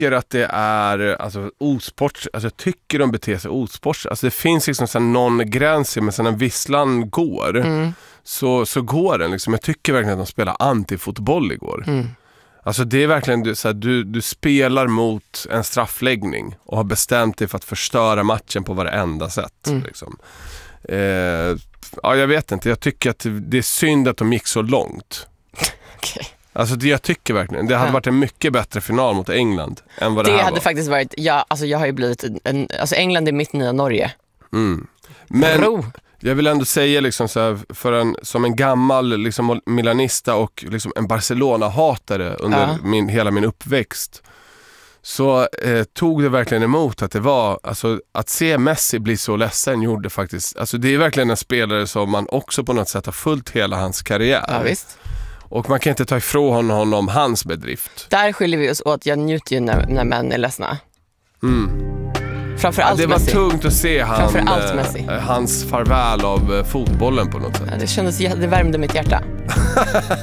att det är alltså osport, alltså jag tycker de beter sig osport. Alltså det finns liksom så någon gräns men sen när visslan går så går den liksom. Jag tycker verkligen att de spelar antifotboll igår. Alltså det är verkligen så här, du spelar mot en straffläggning och har bestämt dig för att förstöra matchen på varenda sätt liksom. Ja, jag vet inte. Jag tycker att det är synd att de gick så långt. Okay. Alltså jag tycker verkligen det hade varit en mycket bättre final mot England än vad det här hade var. Faktiskt varit, jag har ju blivit alltså England är mitt nya Norge. Men jag vill ändå säga liksom så här, som en gammal liksom milanista och liksom en Barcelona-hatare under hela min uppväxt, så tog det verkligen emot att det var, alltså att se Messi bli så ledsen gjorde faktiskt, alltså det är verkligen en spelare som man också på något sätt har följt hela hans karriär. Ja, visst. Och man kan inte ta ifrån honom hans bedrift. Där skiljer vi oss åt. Jag njuter ju när män är ledsna. Framförallt det var Messi. Tungt att se Messi. Hans farväl av fotbollen på något sätt. Ja, det värmde mitt hjärta.